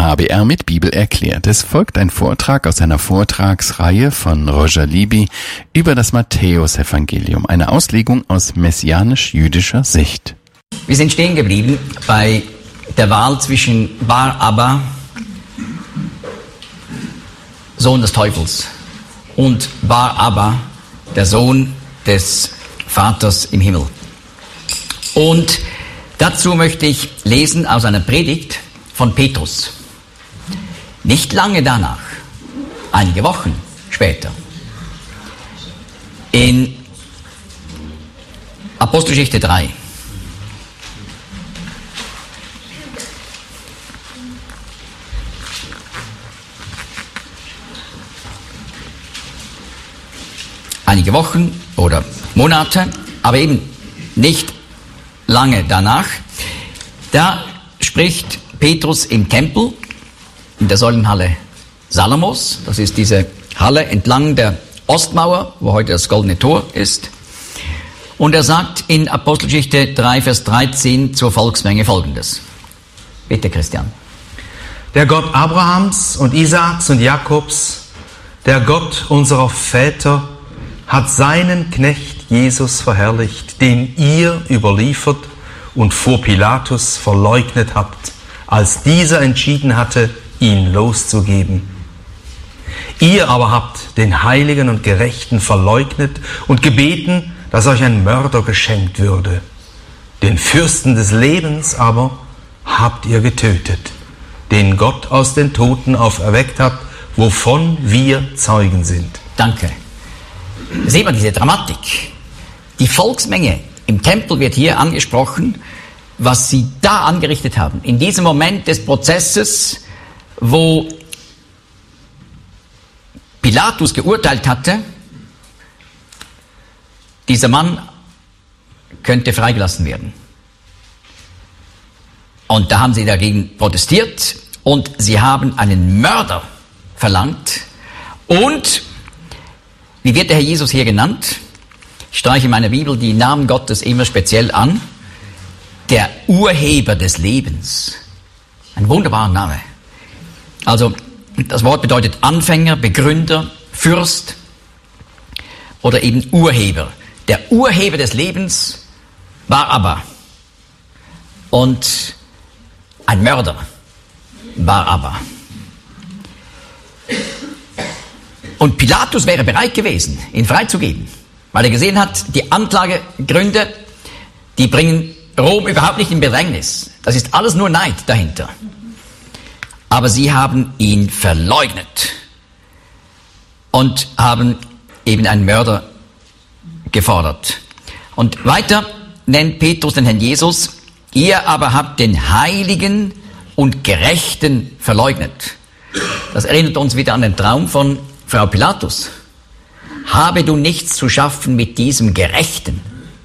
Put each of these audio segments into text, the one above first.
HBR mit Bibel erklärt. Es folgt ein Vortrag aus einer Vortragsreihe von Roger Libby über das Matthäusevangelium, eine Auslegung aus messianisch-jüdischer Sicht. Wir sind stehen geblieben bei der Wahl zwischen Bar Abba, Sohn des Teufels, und Bar Abba, der Sohn des Vaters im Himmel. Und dazu möchte ich lesen aus einer Predigt von Petrus. Nicht lange danach, einige Wochen später, in Apostelgeschichte 3. Einige Wochen oder Monate, aber eben nicht lange danach, da spricht Petrus im Tempel, in der Säulenhalle Salomos. Das ist diese Halle entlang der Ostmauer, wo heute das Goldene Tor ist. Und er sagt in Apostelgeschichte 3, Vers 13 zur Volksmenge Folgendes. Bitte, Christian. Der Gott Abrahams und Isaaks und Jakobs, der Gott unserer Väter, hat seinen Knecht Jesus verherrlicht, den ihr überliefert und vor Pilatus verleugnet habt, als dieser entschieden hatte, ihn loszugeben. Ihr aber habt den Heiligen und Gerechten verleugnet und gebeten, dass euch ein Mörder geschenkt würde. Den Fürsten des Lebens aber habt ihr getötet, den Gott aus den Toten auferweckt hat, wovon wir Zeugen sind. Danke. Sehen wir diese Dramatik. Die Volksmenge im Tempel wird hier angesprochen, was sie da angerichtet haben. In diesem Moment des Prozesses, wo Pilatus geurteilt hatte, dieser Mann könnte freigelassen werden. Und da haben sie dagegen protestiert und sie haben einen Mörder verlangt. Und wie wird der Herr Jesus hier genannt? Ich streiche in meiner Bibel die Namen Gottes immer speziell an. Der Urheber des Lebens. Ein wunderbarer Name. Also, das Wort bedeutet Anfänger, Begründer, Fürst oder eben Urheber. Der Urheber des Lebens war Abba. Und ein Mörder war Abba. Und Pilatus wäre bereit gewesen, ihn freizugeben, weil er gesehen hat, die Anklagegründe, die bringen Rom überhaupt nicht in Bedrängnis. Das ist alles nur Neid dahinter. Aber sie haben ihn verleugnet und haben eben einen Mörder gefordert. Und weiter nennt Petrus den Herrn Jesus, ihr aber habt den Heiligen und Gerechten verleugnet. Das erinnert uns wieder an den Traum von Frau Pilatus. Habe du nichts zu schaffen mit diesem Gerechten?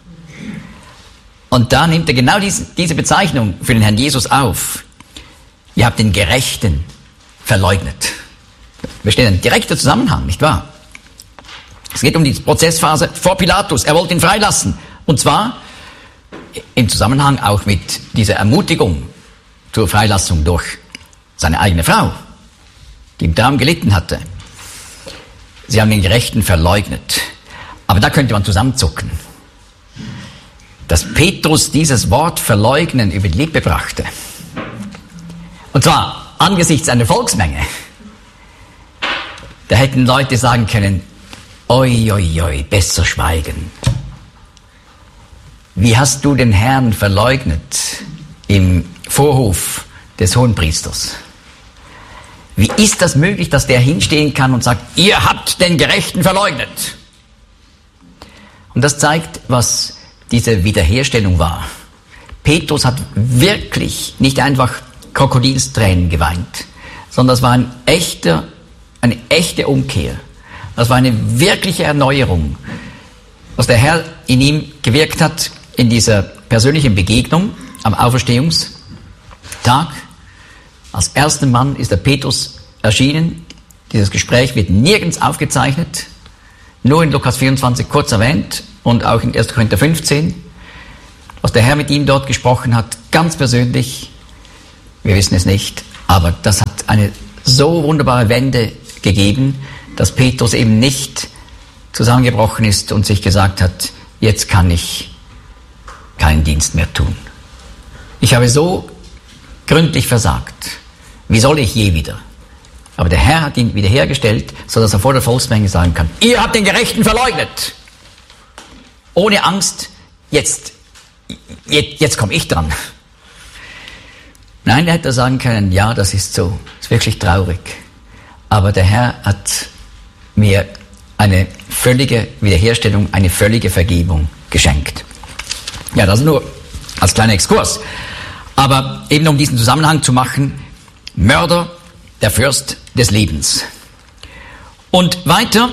Und da nimmt er genau diese Bezeichnung für den Herrn Jesus auf. Ihr habt den Gerechten verleugnet. Da besteht ein direkter Zusammenhang, nicht wahr? Es geht um die Prozessphase vor Pilatus. Er wollte ihn freilassen. Und zwar im Zusammenhang auch mit dieser Ermutigung zur Freilassung durch seine eigene Frau, die im Traum gelitten hatte. Sie haben den Gerechten verleugnet. Aber da könnte man zusammenzucken. Dass Petrus dieses Wort verleugnen über die Lippe brachte. Und zwar angesichts einer Volksmenge. Da hätten Leute sagen können, oi, oi, oi, besser schweigen. Wie hast du den Herrn verleugnet im Vorhof des Hohenpriesters? Wie ist das möglich, dass der hinstehen kann und sagt, ihr habt den Gerechten verleugnet? Und das zeigt, was diese Wiederherstellung war. Petrus hat wirklich nicht einfach Krokodilstränen geweint, sondern das war eine echte Umkehr. Das war eine wirkliche Erneuerung, was der Herr in ihm gewirkt hat in dieser persönlichen Begegnung am Auferstehungstag. Als erster Mann ist der Petrus erschienen. Dieses Gespräch wird nirgends aufgezeichnet, nur in Lukas 24 kurz erwähnt und auch in 1. Korinther 15. Was der Herr mit ihm dort gesprochen hat, ganz persönlich, wir wissen es nicht, Aber das hat eine so wunderbare Wende gegeben, dass Petrus eben nicht zusammengebrochen ist und sich gesagt hat, jetzt kann ich keinen Dienst mehr tun. Ich habe so gründlich versagt. Wie soll ich je wieder? Aber der Herr hat ihn wiederhergestellt, sodass er vor der Volksmenge sagen kann, ihr habt den Gerechten verleugnet. Ohne Angst, jetzt komme ich dran. Nein, er hätte sagen können, ja, das ist so, ist wirklich traurig. Aber der Herr hat mir eine völlige Wiederherstellung, eine völlige Vergebung geschenkt. Ja, das nur als kleiner Exkurs. Aber eben um diesen Zusammenhang zu machen, Mörder, der Fürst des Lebens. Und weiter,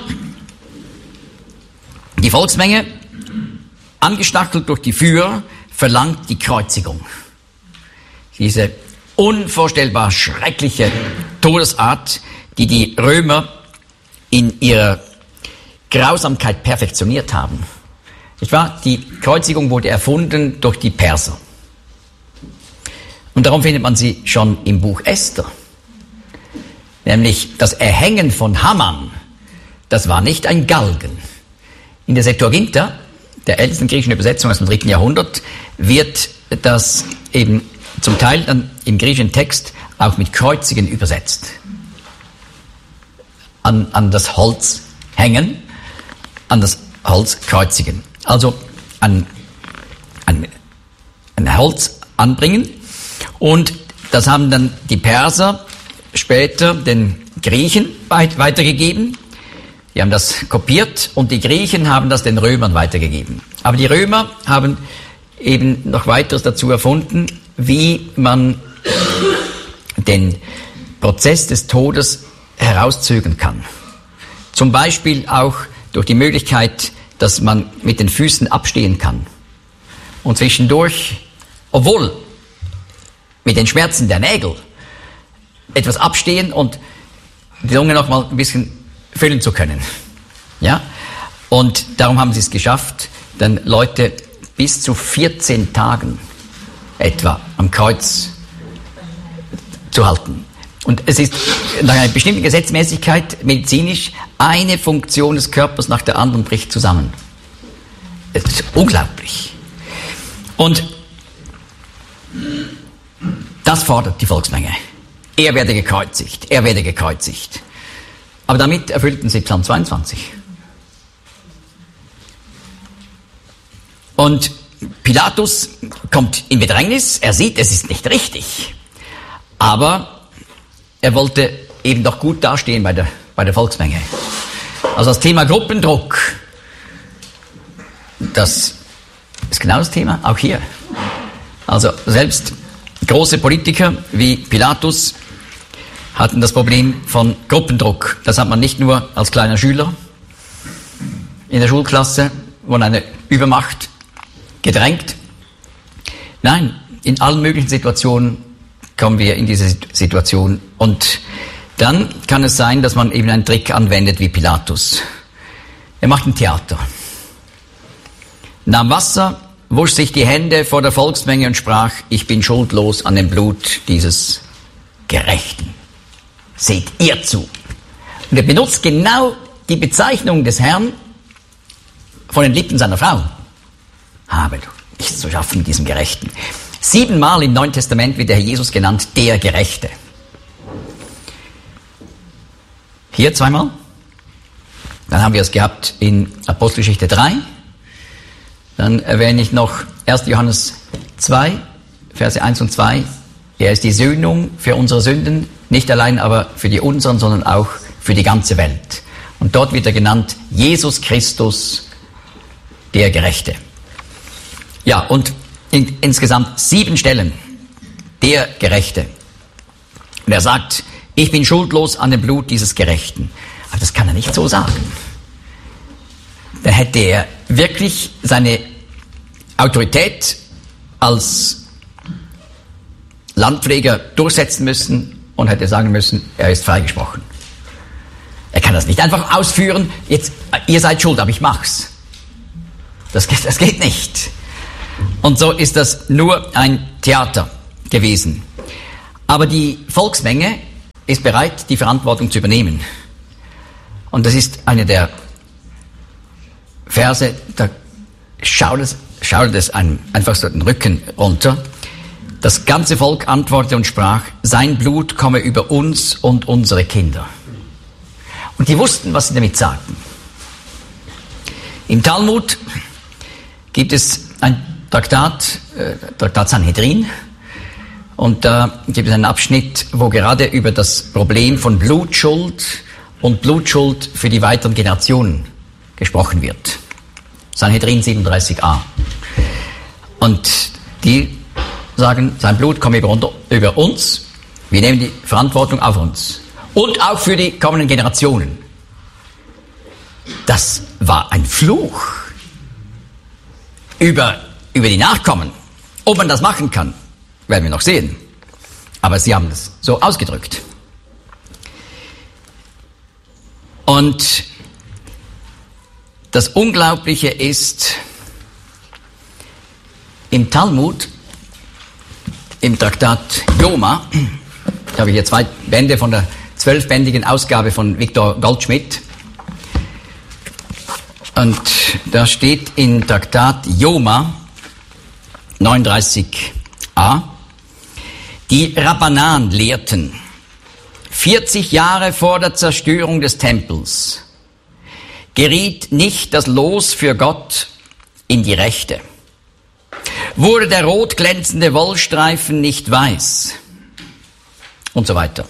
die Volksmenge, angestachelt durch die Führer, verlangt die Kreuzigung. Diese unvorstellbar schreckliche Todesart, die die Römer in ihrer Grausamkeit perfektioniert haben. Nicht wahr? Die Kreuzigung wurde erfunden durch die Perser. Und darum findet man sie schon im Buch Esther. Nämlich das Erhängen von Haman, das war nicht ein Galgen. In der Septuaginta, der ältesten griechischen Übersetzung aus dem 3. Jahrhundert, wird das eben zum Teil dann im griechischen Text auch mit Kreuzigen übersetzt. An das Holz hängen, an das Holz kreuzigen. Also an Holz anbringen. Und das haben dann die Perser später den Griechen weitergegeben. Die haben das kopiert und die Griechen haben das den Römern weitergegeben. Aber die Römer haben eben noch weiteres dazu erfunden, wie man den Prozess des Todes herauszögern kann. Zum Beispiel auch durch die Möglichkeit, dass man mit den Füßen abstehen kann. Und zwischendurch, obwohl mit den Schmerzen der Nägel, etwas abstehen und die Lunge noch mal ein bisschen füllen zu können. Ja? Und darum haben sie es geschafft, dann Leute bis zu 14 Tagen etwa am Kreuz zu halten. Und es ist nach einer bestimmten Gesetzmäßigkeit medizinisch eine Funktion des Körpers nach der anderen bricht zusammen. Es ist unglaublich. Und das fordert die Volksmenge. Er werde gekreuzigt, er werde gekreuzigt. Aber damit erfüllten sie Psalm 22. Und Pilatus kommt in Bedrängnis, er sieht, es ist nicht richtig. Aber er wollte eben doch gut dastehen bei der Volksmenge. Also das Thema Gruppendruck, das ist genau das Thema, auch hier. Also selbst große Politiker wie Pilatus hatten das Problem von Gruppendruck. Das hat man nicht nur als kleiner Schüler in der Schulklasse, wo eine Übermacht gedrängt. Nein, in allen möglichen Situationen kommen wir in diese Situation. Und dann kann es sein, dass man eben einen Trick anwendet wie Pilatus. Er macht ein Theater. Nahm Wasser, wusch sich die Hände vor der Volksmenge und sprach, ich bin schuldlos an dem Blut dieses Gerechten. Seht ihr zu. Und er benutzt genau die Bezeichnung des Herrn von den Lippen seiner Frau. Habe du nichts zu schaffen mit diesem Gerechten. 7-mal im Neuen Testament wird der Herr Jesus genannt, der Gerechte. Hier 2-mal. Dann haben wir es gehabt in Apostelgeschichte 3. Dann erwähne ich noch 1. Johannes 2, Verse 1 und 2. Er ist die Sühnung für unsere Sünden, nicht allein aber für die unseren, sondern auch für die ganze Welt. Und dort wird er genannt, Jesus Christus, der Gerechte. Ja, und insgesamt 7 Stellen, der Gerechte. Und er sagt, ich bin schuldlos an dem Blut dieses Gerechten. Aber das kann er nicht so sagen. Dann hätte er wirklich seine Autorität als Landpfleger durchsetzen müssen und hätte sagen müssen, er ist freigesprochen. Er kann das nicht einfach ausführen, jetzt, ihr seid schuld, aber ich mach's. Das geht nicht. Und so ist das nur ein Theater gewesen. Aber die Volksmenge ist bereit, die Verantwortung zu übernehmen. Und das ist eine der Verse, da schaudert es einem einfach so den Rücken runter. Das ganze Volk antwortete und sprach, sein Blut komme über uns und unsere Kinder. Und die wussten, was sie damit sagten. Im Talmud gibt es ein Traktat Sanhedrin, und da gibt es einen Abschnitt, wo gerade über das Problem von Blutschuld und Blutschuld für die weiteren Generationen gesprochen wird. Sanhedrin 37a. Und die sagen, sein Blut komme über uns, wir nehmen die Verantwortung auf uns. Und auch für die kommenden Generationen. Das war ein Fluch über die Nachkommen. Ob man das machen kann, werden wir noch sehen. Aber sie haben es so ausgedrückt. Und das Unglaubliche ist, im Talmud, im Traktat Yoma, ich habe hier 2 Bände von der 12-bändigen Ausgabe von Viktor Goldschmidt, und da steht in Traktat Yoma 39a, die Rabbanan lehrten, 40 Jahre vor der Zerstörung des Tempels geriet nicht das Los für Gott in die Rechte. Wurde der rot glänzende Wollstreifen nicht weiß? Und so weiter.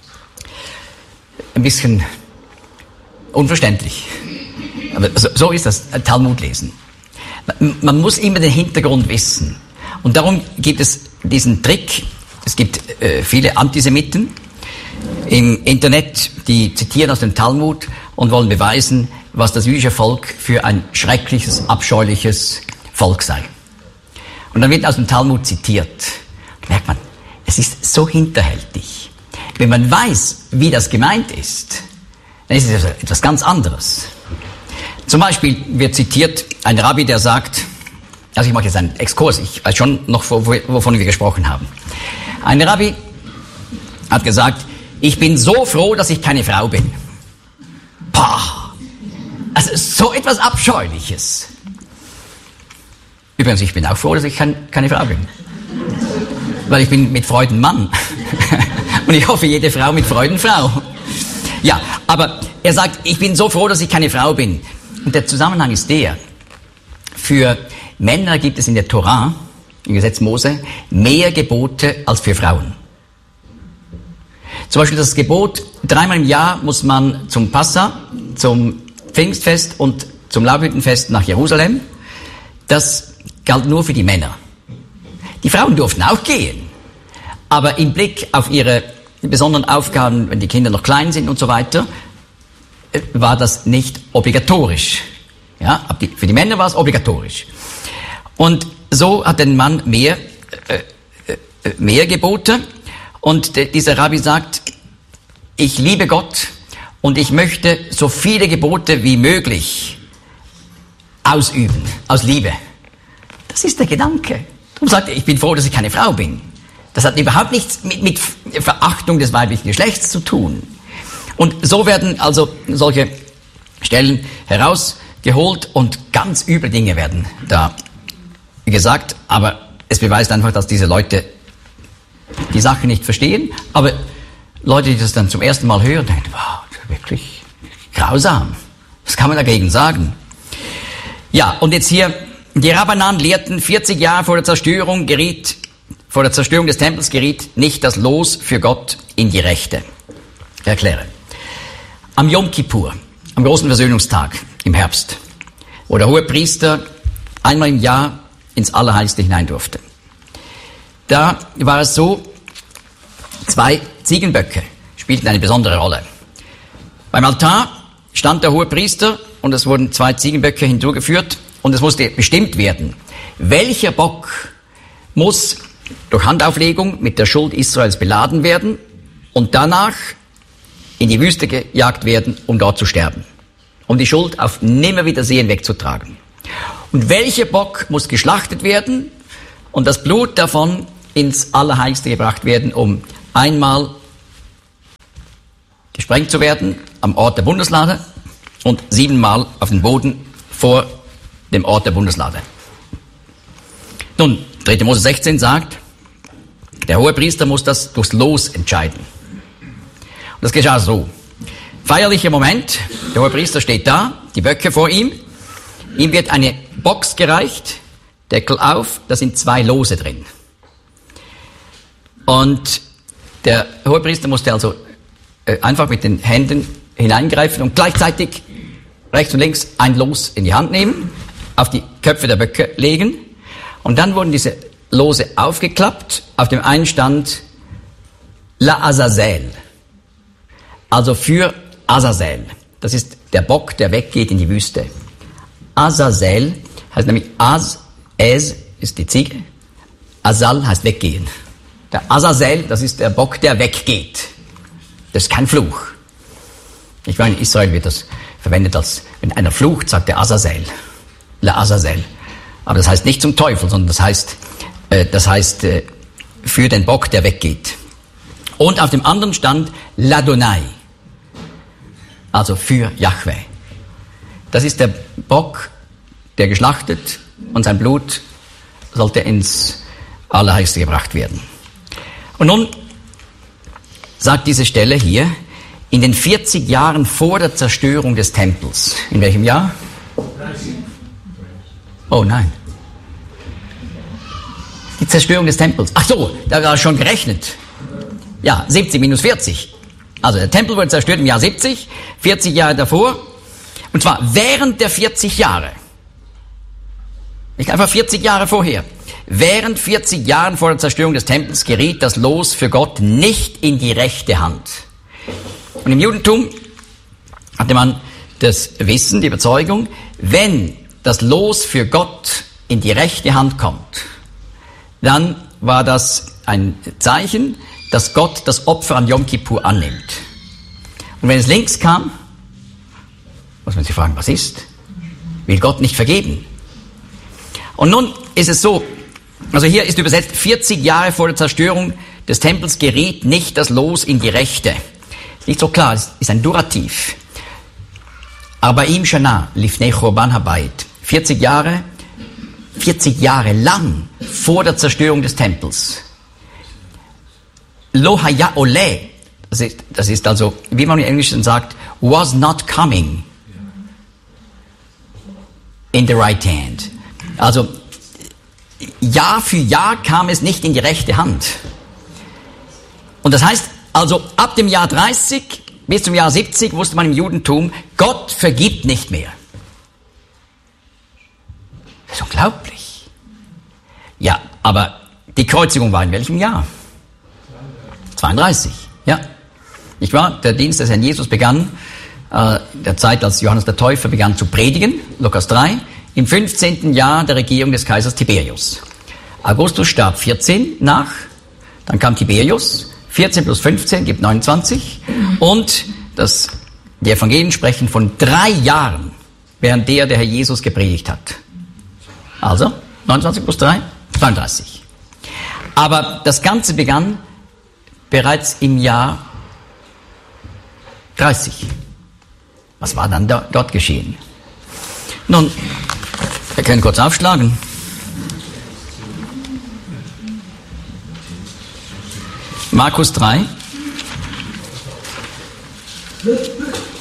Ein bisschen unverständlich. Aber so ist das Talmudlesen. Man muss immer den Hintergrund wissen. Und darum gibt es diesen Trick. Es gibt viele Antisemiten im Internet, die zitieren aus dem Talmud und wollen beweisen, was das jüdische Volk für ein schreckliches, abscheuliches Volk sei. Und dann wird aus dem Talmud zitiert. Da merkt man, es ist so hinterhältig. Wenn man weiß, wie das gemeint ist, dann ist es etwas ganz anderes. Zum Beispiel wird zitiert ein Rabbi, der sagt, also ich mache jetzt einen Exkurs, ich weiß schon noch, wovon wir gesprochen haben. Ein Rabbi hat gesagt, ich bin so froh, dass ich keine Frau bin. Pah! Also so etwas Abscheuliches. Übrigens, ich bin auch froh, dass ich keine Frau bin. Weil ich bin mit Freuden Mann. Und ich hoffe, jede Frau mit Freuden Frau. Ja, aber er sagt, ich bin so froh, dass ich keine Frau bin. Und der Zusammenhang ist der, für Männer gibt es in der Torah, im Gesetz Mose, mehr Gebote als für Frauen. Zum Beispiel das Gebot, 3-mal im Jahr muss man zum Passa, zum Pfingstfest und zum Laubhüttenfest nach Jerusalem. Das galt nur für die Männer. Die Frauen durften auch gehen. Aber im Blick auf ihre besonderen Aufgaben, wenn die Kinder noch klein sind und so weiter, war das nicht obligatorisch. Ja, für die Männer war es obligatorisch. Und so hat ein Mann mehr Gebote. Und dieser Rabbi sagt, ich liebe Gott und ich möchte so viele Gebote wie möglich ausüben, aus Liebe. Das ist der Gedanke. Darum sagt er, ich bin froh, dass ich keine Frau bin. Das hat überhaupt nichts mit Verachtung des weiblichen Geschlechts zu tun. Und so werden also solche Stellen herausgeholt und ganz üble Dinge werden da gesagt. Aber es beweist einfach, dass diese Leute die Sache nicht verstehen. Aber Leute, die das dann zum ersten Mal hören, denken, wow, das ist wirklich grausam. Was kann man dagegen sagen? Ja, und jetzt hier, die Rabbanan lehrten, 40 Jahre vor der Zerstörung des Tempels geriet nicht das Los für Gott in die Rechte. Ich erkläre. Am Yom Kippur, am großen Versöhnungstag im Herbst, wo der Hohepriester einmal im Jahr ins Allerheiligste hinein durfte. Da war es so, 2 Ziegenböcke spielten eine besondere Rolle. Beim Altar stand der Hohepriester und es wurden 2 Ziegenböcke hinzugeführt und es musste bestimmt werden, welcher Bock muss durch Handauflegung mit der Schuld Israels beladen werden und danach in die Wüste gejagt werden, um dort zu sterben, um die Schuld auf Nimmerwiedersehen wegzutragen. Und welcher Bock muss geschlachtet werden und das Blut davon ins Allerheiligste gebracht werden, um einmal gesprengt zu werden am Ort der Bundeslade und 7-mal auf den Boden vor dem Ort der Bundeslade. Nun, 3. Mose 16 sagt, der Hohepriester muss das durchs Los entscheiden. Und das geschah so. Feierlicher Moment, der Hohepriester steht da, die Böcke vor ihm, ihm wird eine Box gereicht, Deckel auf, da sind 2 Lose drin. Und der Hohepriester musste also einfach mit den Händen hineingreifen und gleichzeitig rechts und links ein Los in die Hand nehmen, auf die Köpfe der Böcke legen und dann wurden diese Lose aufgeklappt. Auf dem einen stand La Azazel, also für Azazel. Das ist der Bock, der weggeht in die Wüste. Azazel heißt nämlich Ez ist die Ziege, Azal heißt weggehen. Der Azazel, das ist der Bock, der weggeht. Das ist kein Fluch. Ich meine, in Israel wird das verwendet als, wenn einer flucht, sagt der Azazel. La Azazel. Aber das heißt nicht zum Teufel, sondern das heißt für den Bock, der weggeht. Und auf dem anderen stand Ladonai. Also für Jahwe. Das ist der Bock, der geschlachtet und sein Blut sollte ins Allerheiligste gebracht werden. Und nun sagt diese Stelle hier, in den 40 Jahren vor der Zerstörung des Tempels. In welchem Jahr? Oh nein. Die Zerstörung des Tempels. Ach so, da war schon gerechnet. Ja, 70 minus 40. Also der Tempel wurde zerstört im Jahr 70, 40 Jahre davor. Und zwar während der 40 Jahre. Nicht einfach 40 Jahre vorher. Während 40 Jahren vor der Zerstörung des Tempels geriet das Los für Gott nicht in die rechte Hand. Und im Judentum hatte man das Wissen, die Überzeugung, wenn das Los für Gott in die rechte Hand kommt, dann war das ein Zeichen, dass Gott das Opfer an Yom Kippur annimmt. Und wenn es links kam, muss man sich fragen, was ist? Will Gott nicht vergeben? Und nun ist es so, also hier ist übersetzt, 40 Jahre vor der Zerstörung des Tempels geriet nicht das Los in die rechte. Ist nicht so klar, es ist ein Durativ. Arbaim Shana lifnei Churban habayit. 40 Jahre lang vor der Zerstörung des Tempels. Lo haya ole, das ist also, wie man im Englischen sagt, was not coming in the right hand. Also, Jahr für Jahr kam es nicht in die rechte Hand. Und das heißt, also ab dem Jahr 30 bis zum Jahr 70 wusste man im Judentum, Gott vergibt nicht mehr. Das ist unglaublich. Ja, aber die Kreuzigung war in welchem Jahr? 32, ja. Nicht wahr? Der Dienst des Herrn Jesus begann, der Zeit, als Johannes der Täufer begann zu predigen, Lukas 3, im 15. Jahr der Regierung des Kaisers Tiberius. Augustus starb 14 nach, dann kam Tiberius, 14 plus 15 gibt 29 und die Evangelien sprechen von 3 Jahren, während der Herr Jesus gepredigt hat. Also, 29 plus 3, 32. Aber das Ganze begann bereits im Jahr 30. Was war dann dort geschehen? Nun, wir können kurz aufschlagen. Markus 3.